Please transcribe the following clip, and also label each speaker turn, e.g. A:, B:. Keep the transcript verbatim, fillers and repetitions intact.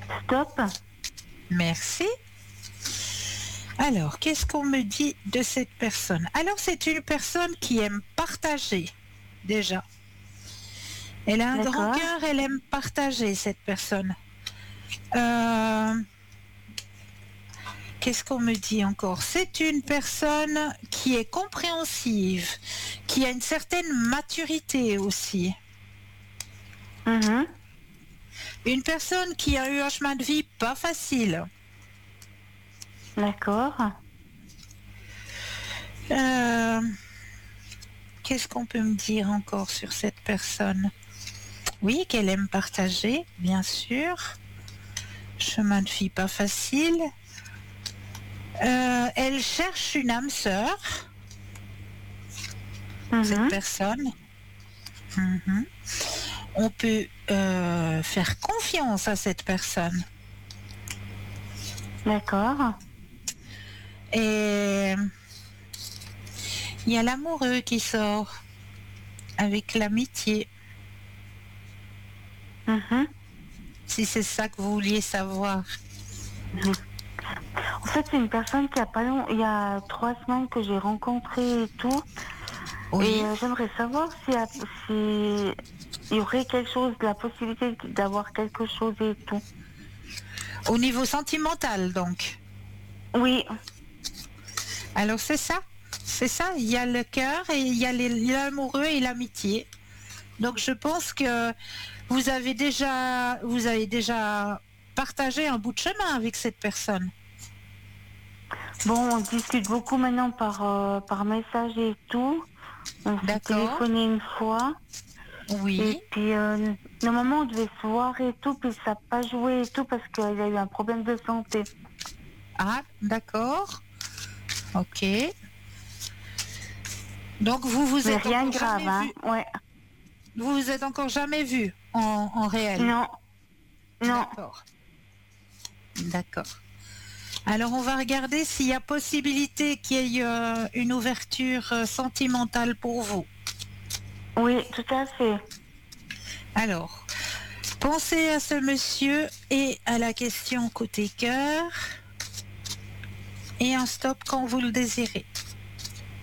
A: Stop.
B: Merci. Alors, qu'est-ce qu'on me dit de cette personne? Alors, c'est une personne qui aime partager, déjà. Elle a un
A: D'accord.
B: grand cœur, elle aime partager, cette personne. Euh, Qu'est-ce qu'on me dit encore? C'est une personne qui est compréhensive, qui a une certaine maturité aussi.
A: Mhm.
B: Une personne qui a eu un chemin de vie pas facile.
A: D'accord.
B: Euh, Qu'est-ce qu'on peut me dire encore sur cette personne? Oui, qu'elle aime partager, bien sûr. Chemin de vie pas facile. Euh, elle cherche une âme sœur,
A: Mhm.
B: cette personne. Mhm. On peut euh, faire confiance à cette personne.
A: D'accord.
B: Et il y a l'amoureux qui sort avec l'amitié.
A: Mhm.
B: Si c'est ça que vous vouliez savoir.
A: Mhm. En fait, c'est une personne qui a pas long... il y a trois semaines que j'ai rencontré et tout.
B: Oui.
A: Et euh, j'aimerais savoir si, si il y aurait quelque chose, la possibilité d'avoir quelque chose et tout.
B: Au niveau sentimental, donc.
A: Oui.
B: Alors c'est ça, c'est ça. Il y a le cœur et il y a les- l'amoureux et l'amitié. Donc je pense que vous avez déjà, vous avez déjà partagé un bout de chemin avec cette personne.
A: Bon, on discute beaucoup maintenant par, euh, par message et tout. On s'est
B: D'accord.
A: téléphoné une fois. Et
B: Oui.
A: puis, euh, normalement, on devait se voir et tout, puis ça n'a pas joué et tout parce qu'il a eu un problème de santé.
B: Ah, d'accord. Ok. Donc vous vous
A: Mais
B: êtes
A: rien de
B: encore
A: grave,
B: jamais
A: hein.
B: vu.
A: Ouais.
B: Vous vous êtes encore jamais vu en, en réel.
A: Non, non.
B: D'accord. D'accord. Alors on va regarder s'il y a possibilité qu'il y ait euh, une ouverture euh, sentimentale pour vous.
A: Oui, tout à fait.
B: Alors, pensez à ce monsieur et à la question côté cœur et un stop quand vous le désirez.